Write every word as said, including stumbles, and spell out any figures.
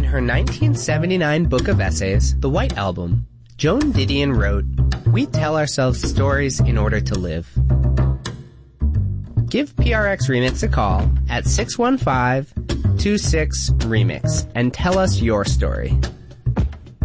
her nineteen seventy-nine book of essays, The White Album, Joan Didion wrote, "We tell ourselves stories in order to live." Give P R X Remix a call at six one five, two six, remix and tell us your story.